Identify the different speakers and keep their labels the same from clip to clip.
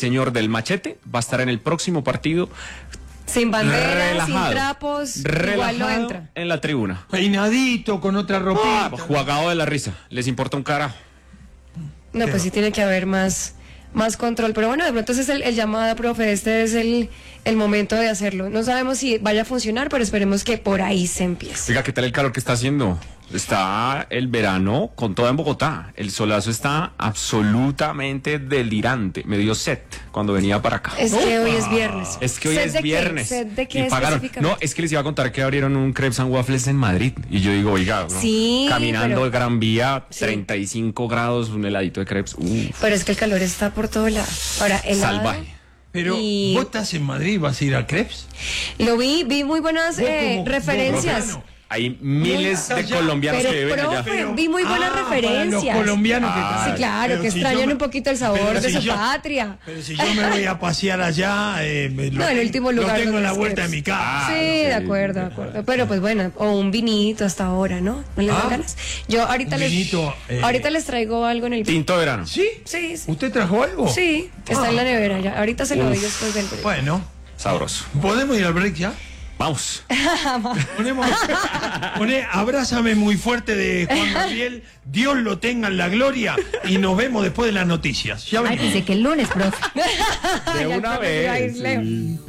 Speaker 1: señor del machete va a estar en el próximo partido.
Speaker 2: Sin banderas,
Speaker 1: Relajado,
Speaker 2: sin trapos, igual no entra.
Speaker 1: en la tribuna.
Speaker 3: Peinadito, con otra ropita.
Speaker 1: Jugado de la risa. Les importa un carajo.
Speaker 2: No, pues sí tiene que haber más control. Pero bueno, de pronto ese es el llamado, profe. Este es el momento de hacerlo. No sabemos si vaya a funcionar, pero esperemos que por ahí se empiece.
Speaker 1: Oiga, ¿qué tal el calor que está haciendo? Está el verano con toda en Bogotá. El solazo está absolutamente delirante. Me dio sed cuando venía para acá.
Speaker 2: Es que hoy es viernes.
Speaker 1: Es que hoy
Speaker 2: ¿Sed
Speaker 1: es
Speaker 2: de
Speaker 1: viernes.
Speaker 2: ¿Sed de qué
Speaker 1: Y pagaron.
Speaker 2: específicamente?
Speaker 1: No, es que les iba a contar que abrieron un Crepes and Waffles en Madrid. Y yo digo, oiga, ¿no?
Speaker 2: Sí,
Speaker 1: Caminando
Speaker 2: pero-
Speaker 1: el Gran Vía,
Speaker 2: Sí.
Speaker 1: 35 grados, un heladito de crepes.
Speaker 2: Pero es que el calor está por todo lado. Ahora, helado.
Speaker 1: Salvaje.
Speaker 3: Pero
Speaker 2: Y-
Speaker 3: vos estás en Madrid, ¿vas a ir a Crepes?
Speaker 2: Lo vi muy buenas
Speaker 3: Vos como
Speaker 2: referencias.
Speaker 3: bogotano.
Speaker 1: Hay miles de
Speaker 3: allá.
Speaker 1: colombianos que
Speaker 2: Pero,
Speaker 1: viven allá.
Speaker 2: profe, vi muy buenas
Speaker 3: para
Speaker 2: referencias.
Speaker 3: los colombianos que
Speaker 1: Ah,
Speaker 3: están.
Speaker 2: Sí, claro,
Speaker 3: Pero
Speaker 2: que
Speaker 3: si
Speaker 2: extrañan
Speaker 3: yo me-
Speaker 2: un poquito el sabor
Speaker 3: pero
Speaker 2: de
Speaker 3: si
Speaker 2: su
Speaker 3: yo-
Speaker 2: patria.
Speaker 3: Pero si yo me voy a pasear allá,
Speaker 2: No, el último lugar
Speaker 3: lo tengo
Speaker 2: donde
Speaker 3: a la
Speaker 2: es
Speaker 3: vuelta de
Speaker 2: Crepes.
Speaker 3: mi casa.
Speaker 2: Sí, de acuerdo. Pero pues bueno, o un vinito hasta ahora, ¿no? ¿No les dan ganas? Yo ahorita
Speaker 3: un vinito,
Speaker 2: ahorita les traigo algo en el...
Speaker 1: Tinto de verano.
Speaker 3: ¿Sí?
Speaker 2: Sí, sí.
Speaker 3: ¿Usted trajo algo?
Speaker 2: Sí, está en la nevera ya. Ahorita se lo doy después del break.
Speaker 3: Bueno,
Speaker 1: Sabroso.
Speaker 3: ¿podemos ir al break ya?
Speaker 1: Vamos.
Speaker 3: Poné Abrázame muy fuerte de Juan Gabriel, Dios lo tenga en la gloria y nos vemos después de las noticias. Ya
Speaker 4: Ay,
Speaker 3: venimos.
Speaker 4: pensé que el lunes, profe.
Speaker 1: De
Speaker 2: Ya
Speaker 1: una
Speaker 2: el profe iba a ir
Speaker 1: vez.
Speaker 2: Leo.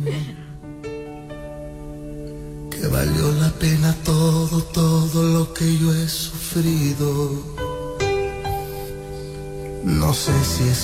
Speaker 5: Que valió la pena todo lo que yo he sufrido. No sé si es